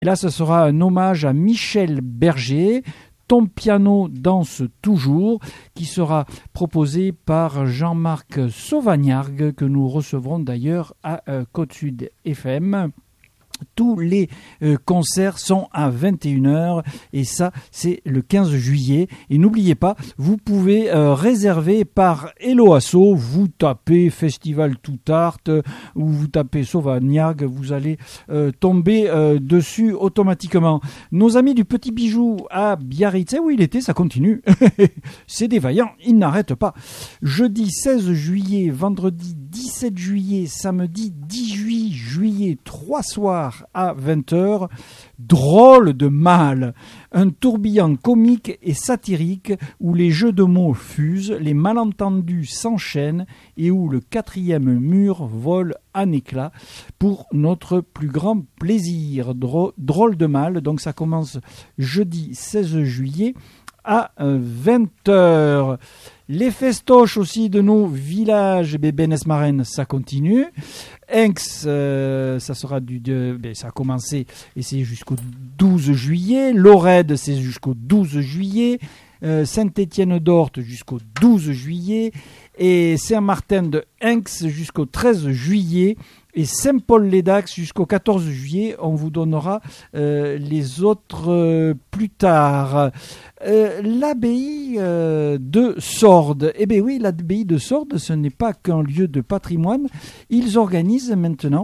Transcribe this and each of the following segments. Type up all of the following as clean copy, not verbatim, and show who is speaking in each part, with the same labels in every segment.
Speaker 1: Et là, ce sera un hommage à Michel Berger, Ton piano danse toujours, qui sera proposé par Jean-Marc Sauvagnargues, que nous recevrons d'ailleurs à Côte Sud FM. Tous les concerts sont à 21h et ça c'est le 15 juillet et n'oubliez pas, vous pouvez réserver par Hello Asso, vous tapez Festival Tout Art ou vous tapez Sauvagnargues, vous allez tomber dessus automatiquement. Nos amis du Petit Bijou à Biarritz, où il était, ça continue, c'est des vaillants, ils n'arrêtent pas. Jeudi 16 juillet, vendredi 17 juillet, samedi 18 juillet, 3 soirs à 20h, Drôle de mal, un tourbillon comique et satirique où les jeux de mots fusent, les malentendus s'enchaînent et où le quatrième mur vole en éclats pour notre plus grand plaisir. Drôle de mal, donc ça commence jeudi 16 juillet à 20h. Les festoches aussi de nos villages, Benesmarren, ça continue. Aix, ça sera ça a commencé et c'est jusqu'au 12 juillet. Lorède, c'est jusqu'au 12 juillet. Saint-Étienne-d'Orthe jusqu'au 12 juillet. Et Saint-Martin de Aix jusqu'au 13 juillet. Et Saint-Paul-les-Dax jusqu'au 14 juillet. On vous donnera les autres plus tard. L'abbaye de Sordes. Eh bien oui, l'abbaye de Sordes, ce n'est pas qu'un lieu de patrimoine. Ils organisent maintenant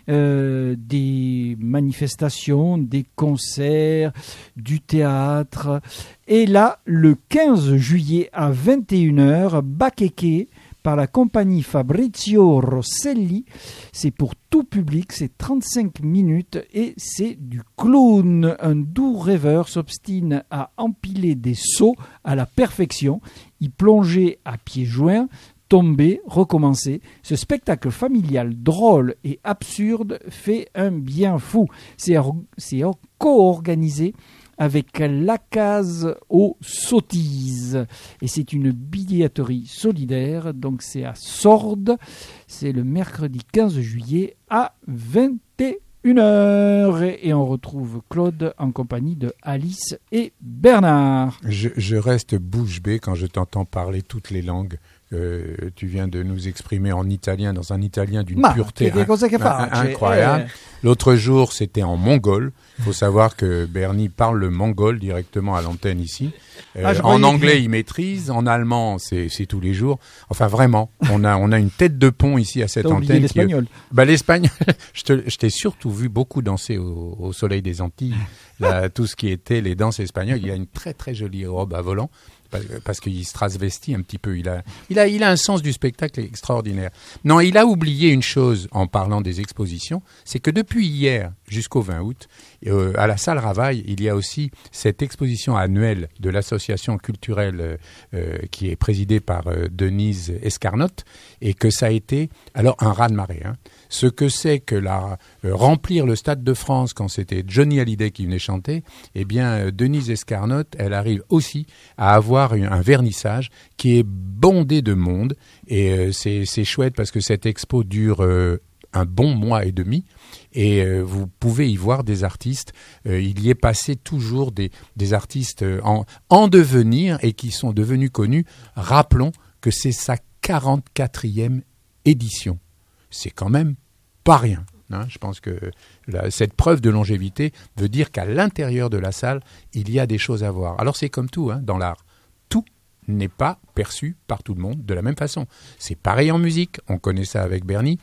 Speaker 1: des manifestations, des concerts, du théâtre. Et là, le 15 juillet à 21h, Baqueque, par la compagnie Fabrizio Rosselli. C'est pour tout public, c'est 35 minutes et c'est du clown. Un doux rêveur s'obstine à empiler des sauts à la perfection, y plonger à pieds joints, tomber, recommencer. Ce spectacle familial drôle et absurde fait un bien fou. C'est co-organisé avec la case aux sottises. Et c'est une billetterie solidaire, donc c'est à Sordes. C'est le mercredi 15 juillet à 21h. Et on retrouve Claude en compagnie de Alice et Bernard.
Speaker 2: Je reste bouche bée quand je t'entends parler toutes les langues. Tu viens de nous exprimer en italien, dans un italien d'une pureté incroyable. L'autre jour, c'était en mongol. Il faut savoir que Bernie parle le mongol directement à l'antenne ici. En anglais, il maîtrise. En allemand, c'est tous les jours. Enfin, vraiment, on a une tête de pont ici à cette antenne.
Speaker 1: Oublié l'espagnol.
Speaker 2: L'espagnol, je t'ai surtout vu beaucoup danser au Soleil des Antilles. Là, tout ce qui était les danses espagnoles. Il a une très très jolie robe à volant. Parce qu'il se transvestit un petit peu. Il a un sens du spectacle extraordinaire. Non, il a oublié une chose en parlant des expositions, c'est que depuis hier jusqu'au 20 août, à la salle Ravaille, il y a aussi cette exposition annuelle de l'association culturelle qui est présidée par Denise Escarnotte, et que ça a été alors un raz-de-marée. Ce que c'est que remplir le Stade de France quand c'était Johnny Hallyday qui venait chanter, eh bien Denise Escarnotte, elle arrive aussi à avoir un vernissage qui est bondé de monde, et c'est chouette parce que cette expo dure un bon mois et demi, et vous pouvez y voir des artistes. Il y est passé toujours des artistes en devenir et qui sont devenus connus. Rappelons que c'est sa 44e édition. C'est quand même pas rien. Je pense que cette preuve de longévité veut dire qu'à l'intérieur de la salle, il y a des choses à voir. Alors c'est comme tout dans l'art. Tout n'est pas perçu par tout le monde de la même façon. C'est pareil en musique, on connaît ça avec Bernie.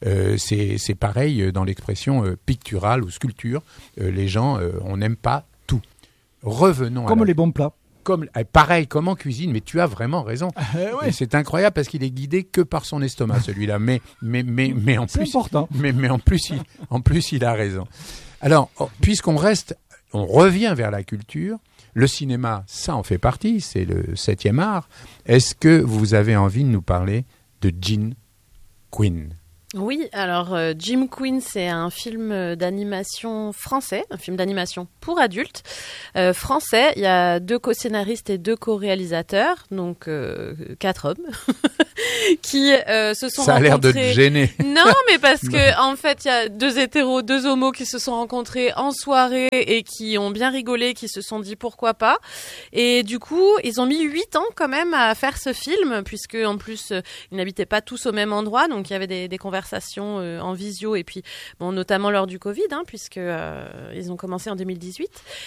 Speaker 2: C'est pareil dans l'expression picturale ou sculpture. Les gens, on n'aime pas tout. Revenons
Speaker 1: comme les bons plats.
Speaker 2: Pareil, comme en cuisine, mais tu as vraiment raison. Ouais. C'est incroyable parce qu'il est guidé que par son estomac, celui-là. Mais en plus, c'est important. Mais en plus, il a raison. Alors, puisqu'on revient vers la culture, le cinéma, ça en fait partie, c'est le 7e art. Est-ce que vous avez envie de nous parler de Gene Quinn ?
Speaker 3: Oui, alors Jim Queen, c'est un film d'animation français, un film d'animation pour adultes français. Il y a 2 co-scénaristes et 2 co-réalisateurs, donc 4 hommes qui se sont rencontrés.
Speaker 2: Ça a l'air de te gêner.
Speaker 3: Non, mais parce que en fait, il y a 2 hétéros, 2 homos qui se sont rencontrés en soirée et qui ont bien rigolé, qui se sont dit pourquoi pas. Et du coup, ils ont mis 8 ans quand même à faire ce film, puisque en plus, ils n'habitaient pas tous au même endroit, donc il y avait des conversations en visio et puis notamment lors du Covid, puisque ils ont commencé en 2018.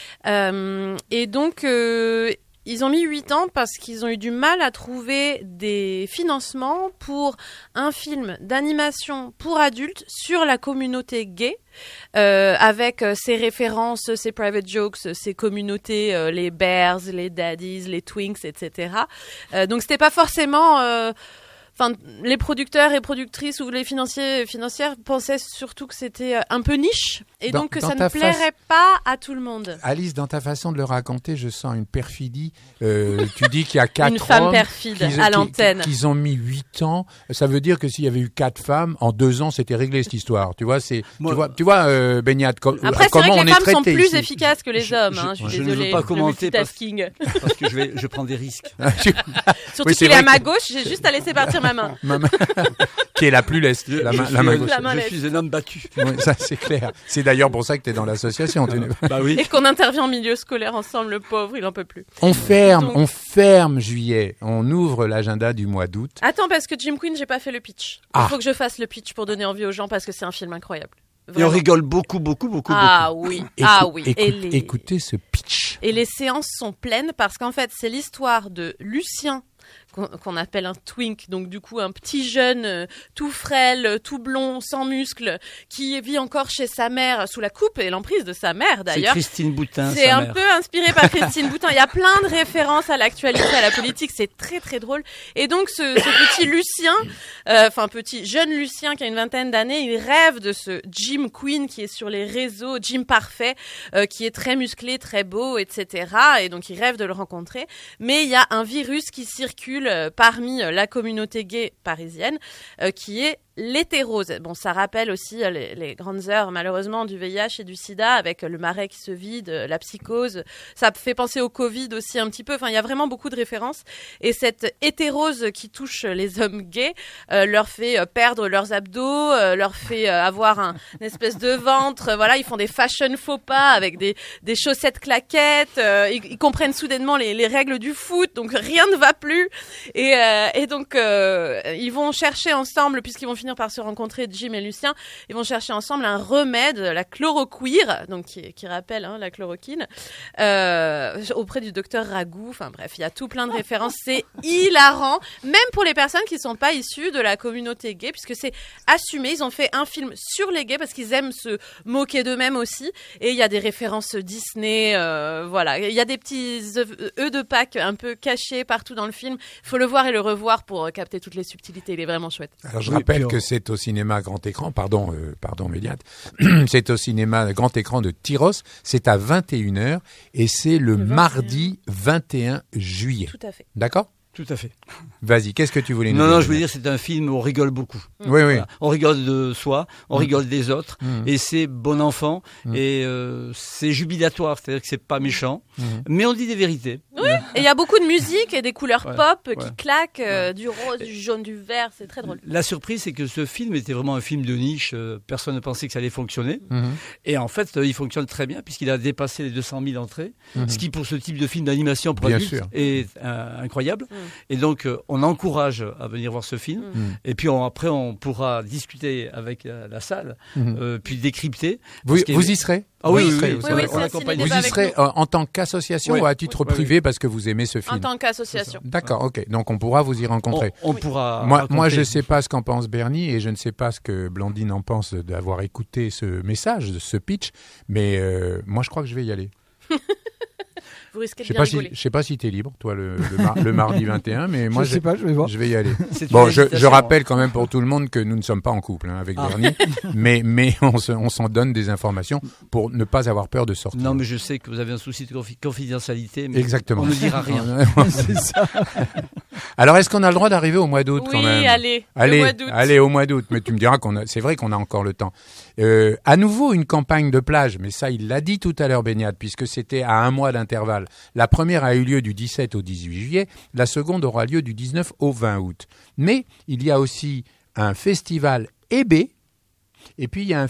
Speaker 3: Et donc ils ont mis 8 ans parce qu'ils ont eu du mal à trouver des financements pour un film d'animation pour adultes sur la communauté gay, avec ses références, ses private jokes, ses communautés, les bears, les daddies, les twinks, etc. Donc c'était pas forcément... les producteurs et productrices ou les financières pensaient surtout que c'était un peu niche et donc que ça ne plairait pas à tout le monde.
Speaker 2: Alice, dans ta façon de le raconter, je sens une perfidie. Tu dis qu'il y a 4
Speaker 3: une femme perfide à l'antenne.
Speaker 2: Qu'ils ont mis 8 ans. Ça veut dire que s'il y avait eu 4 femmes, en 2 ans, c'était réglé cette histoire. Tu vois, Beignat,
Speaker 3: après, c'est
Speaker 2: comment
Speaker 3: vrai que les femmes sont plus
Speaker 2: ici.
Speaker 3: Efficaces que les hommes. Je suis désolée.
Speaker 4: Ne veux pas commenter parce que je prends des risques.
Speaker 3: Surtout qu'il est à ma gauche, j'ai juste à laisser partir ma main.
Speaker 2: Qui est la plus leste, la main gauche.
Speaker 4: Je suis un homme battu.
Speaker 2: Oui, ça c'est clair. C'est d'ailleurs pour ça que tu es dans l'association.
Speaker 4: Bah oui.
Speaker 3: Et qu'on intervient en milieu scolaire ensemble, le pauvre, il en peut plus.
Speaker 2: On ferme juillet, on ouvre l'agenda du mois d'août.
Speaker 3: Attends, parce que Jim Queen, j'ai pas fait le pitch. Il faut que je fasse le pitch pour donner envie aux gens parce que c'est un film incroyable.
Speaker 4: Vraiment. Et on rigole beaucoup.
Speaker 3: Oui.
Speaker 2: Écoutez ce pitch.
Speaker 3: Et les séances sont pleines parce qu'en fait, c'est l'histoire de Lucien, qu'on appelle un twink, donc du coup un petit jeune tout frêle, tout blond, sans muscles, qui vit encore chez sa mère sous la coupe et l'emprise de sa mère d'ailleurs.
Speaker 4: C'est Christine Boutin.
Speaker 3: C'est un peu inspiré par Christine Boutin. Il y a plein de références à l'actualité, à la politique. C'est très très drôle. Et donc ce petit Lucien, petit jeune Lucien qui a une 20aine d'années, il rêve de ce Jim Queen qui est sur les réseaux, Jim Parfait, qui est très musclé, très beau, etc. Et donc il rêve de le rencontrer. Mais il y a un virus qui circule parmi la communauté gay parisienne qui est l'hétérose. Bon, ça rappelle aussi les grandes heures, malheureusement, du VIH et du sida, avec le marais qui se vide, la psychose. Ça fait penser au Covid aussi un petit peu. Enfin, il y a vraiment beaucoup de références. Et cette hétérose qui touche les hommes gays leur fait perdre leurs abdos, leur fait avoir une espèce de ventre. Voilà, ils font des fashion faux pas avec des chaussettes claquettes. Ils comprennent soudainement les règles du foot, donc rien ne va plus. Et donc, ils vont chercher ensemble, puisqu'ils vont finir par se rencontrer, Jim et Lucien, ils vont chercher ensemble un remède, la chloroquire, donc qui rappelle la chloroquine, auprès du docteur Ragout. Enfin bref, il y a tout plein de références. C'est hilarant, même pour les personnes qui sont pas issues de la communauté gay, puisque c'est assumé. Ils ont fait un film sur les gays parce qu'ils aiment se moquer d'eux-mêmes aussi. Et il y a des références Disney, voilà. Il y a des petits œufs de Pâques un peu cachés partout dans le film. Il faut le voir et le revoir pour capter toutes les subtilités. Il est vraiment chouette.
Speaker 2: Alors je rappelle que c'est au cinéma grand écran, pardon Méliade, c'est au cinéma grand écran de Tyros, c'est à 21h et c'est le mardi 21 juillet.
Speaker 3: Tout à fait.
Speaker 2: D'accord ?
Speaker 4: Tout à fait.
Speaker 2: Vas-y, qu'est-ce que tu voulais nous dire ?
Speaker 4: Non, je veux dire, c'est un film où on rigole beaucoup.
Speaker 2: Oui.
Speaker 4: Voilà. On rigole de soi, on rigole des autres, et c'est bon enfant, et c'est jubilatoire, c'est-à-dire que c'est pas méchant, mais on dit des vérités.
Speaker 3: Oui, et il y a beaucoup de musique et des couleurs pop qui claquent, du rose, du jaune, du vert, c'est très drôle.
Speaker 4: La surprise, c'est que ce film était vraiment un film de niche, personne ne pensait que ça allait fonctionner, et en fait, il fonctionne très bien, puisqu'il a dépassé les 200 000 entrées, ce qui pour ce type de film d'animation pour adultes est incroyable. Et donc, on encourage à venir voir ce film. Et puis, après, on pourra discuter avec la salle, puis décrypter.
Speaker 2: Vous y serez ?
Speaker 4: Ah oui,
Speaker 3: on accompagne.
Speaker 2: Vous y serez en tant qu'association ou à titre privé parce que vous aimez ce film ?
Speaker 3: En tant qu'association.
Speaker 2: D'accord, ok. Donc, on pourra vous y rencontrer.
Speaker 4: On pourra.
Speaker 2: Moi, je ne sais pas ce qu'en pense Bernie et je ne sais pas ce que Blandine en pense d'avoir écouté ce message, ce pitch. Mais moi, je crois que je vais y aller.
Speaker 3: Vous risquez de bien rigoler.
Speaker 2: Je sais pas si tu es libre, toi, le mardi 21, mais moi,
Speaker 1: je sais pas, je vais voir.
Speaker 2: Je vais y aller. Bon, je rappelle quand même pour tout le monde que nous ne sommes pas en couple avec Bernie, mais on s'en donne des informations pour ne pas avoir peur de sortir.
Speaker 4: Non, mais je sais que vous avez un souci de confidentialité, mais
Speaker 2: exactement.
Speaker 4: On ne dira rien.
Speaker 1: C'est ça.
Speaker 2: Alors, est-ce qu'on a le droit d'arriver au mois d'août quand même?
Speaker 3: Oui, allez,
Speaker 2: au mois d'août. Mais tu me diras c'est vrai qu'on a encore le temps. À nouveau, une campagne de plage, mais ça, il l'a dit tout à l'heure, Baignade, puisque c'était à 1 mois d'intervalle. La première a eu lieu du 17 au 18 juillet, la seconde aura lieu du 19 au 20 août. Mais il y a aussi un festival EB, et puis il y a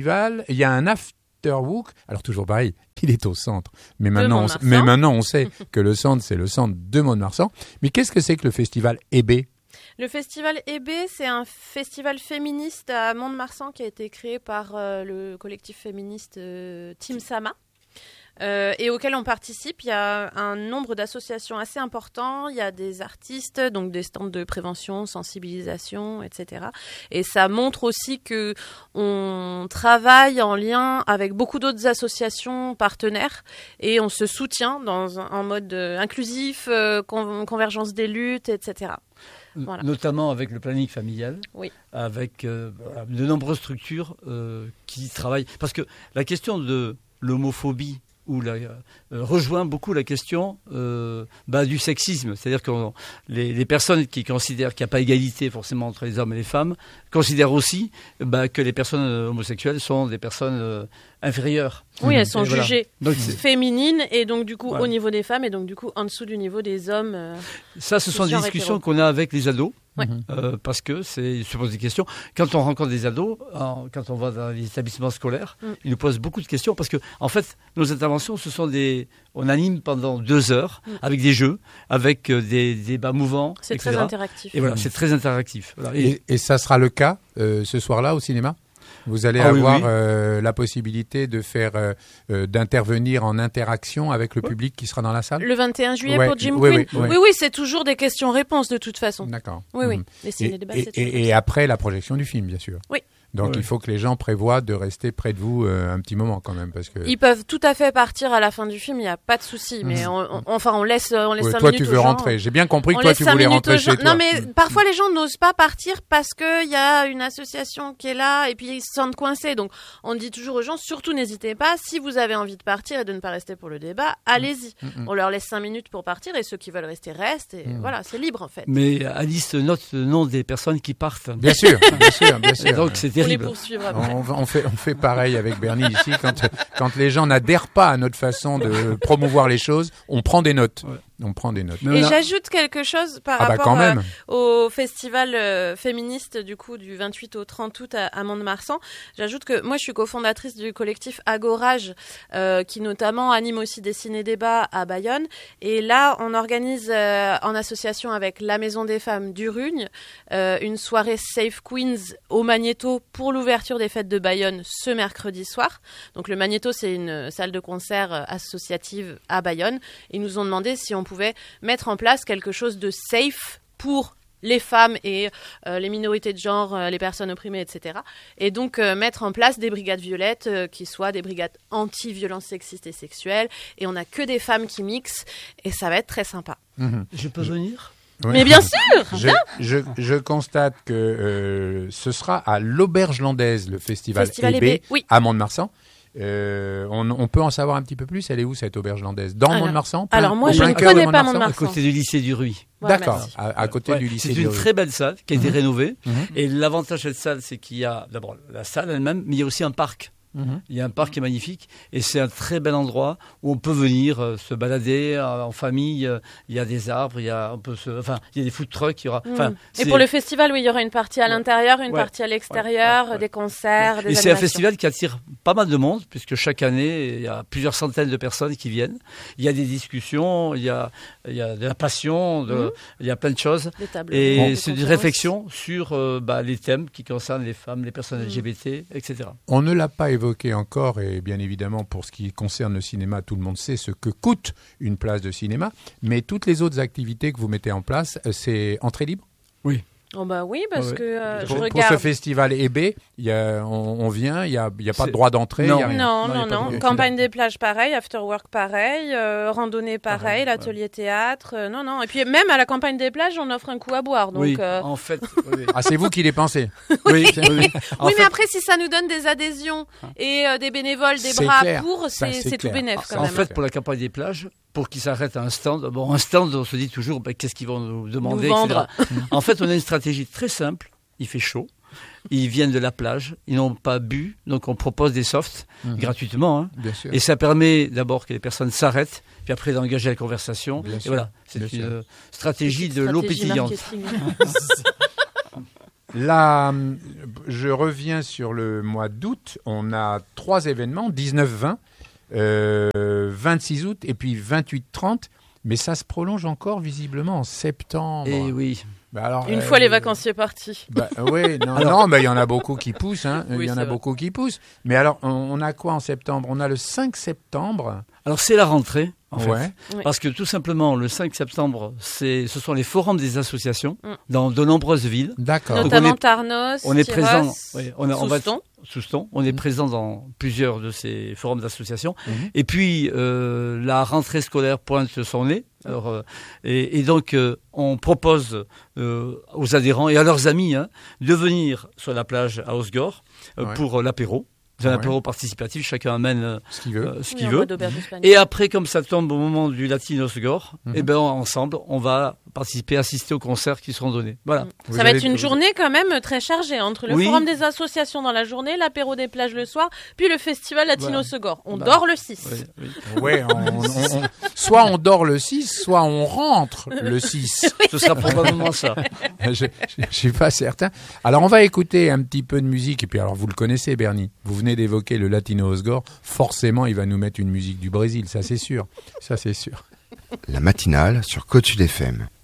Speaker 2: un afterwork, alors toujours pareil, il est au centre. Mais maintenant, on sait que le centre, c'est le centre de Mont-de-Marsan. Mais qu'est-ce que c'est que le festival EB ?
Speaker 3: Le festival EB, c'est un festival féministe à Mont-de-Marsan qui a été créé par le collectif féministe Team Sama. Et auquel on participe. Il y a un nombre d'associations assez important. Il y a des artistes, donc des stands de prévention, sensibilisation, etc. Et ça montre aussi que on travaille en lien avec beaucoup d'autres associations partenaires et on se soutient en mode inclusif, convergence des luttes, etc. Voilà.
Speaker 4: Notamment avec le planning familial,
Speaker 3: oui.
Speaker 4: Avec de nombreuses structures qui travaillent. Parce que la question de l'homophobie rejoint beaucoup la question du sexisme. C'est-à-dire que les personnes qui considèrent qu'il n'y a pas égalité forcément entre les hommes et les femmes considèrent aussi que les personnes homosexuelles sont des personnes inférieures.
Speaker 3: Oui, elles sont jugées féminines et donc du coup au niveau des femmes et donc du coup en dessous du niveau des hommes.
Speaker 4: Ça, ce sont des discussions qu'on a avec les ados. Ouais. Parce que ils se posent des questions. Quand on rencontre des ados, quand on va dans les établissements scolaires, ils nous posent beaucoup de questions parce que, en fait, nos interventions, on anime pendant 2 heures avec des jeux, avec des débats mouvants.
Speaker 3: C'est
Speaker 4: etc.
Speaker 3: très interactif.
Speaker 4: Et voilà, c'est très interactif. Voilà.
Speaker 2: Et ça sera le cas ce soir-là au cinéma ? Vous allez avoir la possibilité de d'intervenir en interaction avec le public qui sera dans la salle ?
Speaker 3: Le 21 juillet pour Jim Quinn ? Oui, c'est toujours des questions-réponses de toute façon.
Speaker 2: D'accord.
Speaker 3: Oui. Les ciné-débats,
Speaker 2: et après la projection du film, bien sûr.
Speaker 3: Oui.
Speaker 2: Donc il faut que les gens prévoient de rester près de vous un petit moment quand même. Parce que...
Speaker 3: Ils peuvent tout à fait partir à la fin du film, il n'y a pas de souci. Mais on laisse 5 minutes
Speaker 2: toi, tu veux rentrer. J'ai bien compris que toi, tu voulais rentrer chez toi.
Speaker 3: Non, mais parfois les gens n'osent pas partir parce qu'il y a une association qui est là et puis ils se sentent coincés. Donc on dit toujours aux gens, surtout n'hésitez pas, si vous avez envie de partir et de ne pas rester pour le débat, allez-y. On leur laisse 5 minutes pour partir et ceux qui veulent rester restent. Et voilà, c'est libre en fait.
Speaker 4: Mais Alice note le nom des personnes qui partent.
Speaker 2: Bien sûr.
Speaker 4: Et donc c'est terrible.
Speaker 3: Les poursuivre après.
Speaker 2: On fait pareil avec Bernie ici. Quand les gens n'adhèrent pas à notre façon de promouvoir les choses, on prend des notes. Ouais. On prend des notes.
Speaker 3: Et j'ajoute quelque chose par rapport au festival féministe du coup du 28 au 30 août à Mont-de-Marsan. J'ajoute que moi je suis cofondatrice du collectif Agorage qui notamment anime aussi des ciné-débats à Bayonne. Et là on organise en association avec la Maison des Femmes du Rugne une soirée Safe Queens au Magnéto pour l'ouverture des fêtes de Bayonne ce mercredi soir. Donc le Magnéto c'est une salle de concert associative à Bayonne. Ils nous ont demandé si on pouvait mettre en place quelque chose de safe pour les femmes et les minorités de genre, les personnes opprimées, etc. Et donc mettre en place des brigades violettes qui soient des brigades anti-violences sexistes et sexuelles. Et on n'a que des femmes qui mixent et ça va être très sympa.
Speaker 4: Je peux venir ?
Speaker 3: Oui. Mais bien sûr.
Speaker 2: Je constate que ce sera à l'Auberge Landaise, le festival EB, à Mont-de-Marsan. On peut en savoir un petit peu plus. Elle est où cette auberge landaise ? Dans Mont-de-Marsan ?
Speaker 3: Alors moi je ne connais pas Mont-de-Marsan.
Speaker 4: À côté du lycée du Ruy.
Speaker 3: Voilà,
Speaker 2: d'accord, à côté du lycée du Ruy.
Speaker 4: C'est une très belle salle qui a été rénovée. Et l'avantage de cette salle, c'est qu'il y a d'abord la salle elle-même, mais il y a aussi un parc. Il y a un parc qui est magnifique et c'est un très bel endroit où on peut venir se balader en famille. Il y a des arbres, il y a des food trucks. Il y aura.
Speaker 3: Et pour le festival, il y aura une partie à l'intérieur, une partie à l'extérieur, des concerts, des animations.
Speaker 4: C'est un festival qui attire pas mal de monde puisque chaque année il y a plusieurs centaines de personnes qui viennent. Il y a des discussions, il y a de la passion, il y a plein de choses.
Speaker 3: Des tables
Speaker 4: et c'est une réflexion sur les thèmes qui concernent les femmes, les personnes LGBT, etc.
Speaker 2: On ne l'a pas évoqué encore, et bien évidemment pour ce qui concerne le cinéma, tout le monde sait ce que coûte une place de cinéma, mais toutes les autres activités que vous mettez en place, c'est entrée libre ?
Speaker 4: Oui.
Speaker 3: Oh bah oui, parce que je
Speaker 2: pour
Speaker 3: regarde.
Speaker 2: ce festival EB, on vient, il y a pas de droit d'entrée.
Speaker 3: Non. Campagne des plages, pareil. After work, pareil. Randonnée, pareil. L'atelier théâtre, non. Et puis même à la campagne des plages, on offre un coup à boire. Donc,
Speaker 4: oui, en fait. Oui.
Speaker 2: Ah, c'est vous qui les pensez.
Speaker 3: Oui, mais après, si ça nous donne des adhésions et des bénévoles, des bras pour, c'est tout bénef quand même.
Speaker 4: En fait, pour la campagne des plages, pour qu'ils s'arrêtent à un stand, on se dit toujours, qu'est-ce qu'ils vont nous demander,
Speaker 3: vendre.
Speaker 4: En fait, on a une stratégie très simple. Il fait chaud. Ils viennent de la plage. Ils n'ont pas bu. Donc, on propose des softs gratuitement. Hein.
Speaker 2: Bien sûr.
Speaker 4: Et ça permet d'abord que les personnes s'arrêtent, puis après d'engager la conversation.
Speaker 2: Bien
Speaker 4: et
Speaker 2: sûr.
Speaker 4: Voilà. C'est une stratégie de l'eau pétillante.
Speaker 2: Là, je reviens sur le mois d'août. On a 3 événements, 19-20, 26 août et puis 28-30. Mais ça se prolonge encore visiblement en septembre.
Speaker 4: Et oui.
Speaker 2: Alors,
Speaker 3: une fois les vacanciers partis.
Speaker 2: Oui, non, mais il y en a beaucoup qui poussent. Hein. Oui, il y en a beaucoup qui poussent. Mais alors, on a quoi en septembre ? On a le 5 septembre.
Speaker 4: Alors, c'est la rentrée, en fait.
Speaker 3: Oui.
Speaker 4: Parce que tout simplement, le 5 septembre, ce sont les forums des associations dans de nombreuses villes.
Speaker 2: D'accord.
Speaker 3: Notamment Tarnos,
Speaker 4: on est
Speaker 3: Tyros,
Speaker 4: présent.
Speaker 3: Souston.
Speaker 4: On est présent dans plusieurs de ces forums d'associations. Et puis, la rentrée scolaire pointe son nez. Alors, et donc, on propose aux adhérents et à leurs amis de venir sur la plage à Osgore pour l'apéro. C'est un apéro participatif, chacun amène ce qu'il veut. Et après, comme ça tombe au moment du Latino Osgore, ensemble, on va assister aux concerts qui seront donnés. Voilà.
Speaker 3: Ça va être une journée quand même très chargée entre le forum des associations dans la journée, l'apéro des plages le soir, puis le festival Latino Osgore. On dort le 6.
Speaker 2: Oui, soit on dort le 6, soit on rentre le 6.
Speaker 4: Ce sera probablement ça.
Speaker 2: Je suis pas certain. Alors, on va écouter un petit peu de musique. Et puis, alors, vous le connaissez, Bernie. Vous venez d'évoquer le Latino Osgore. Forcément, il va nous mettre une musique du Brésil. Ça, c'est sûr.
Speaker 5: La matinale sur Côte Sud FM.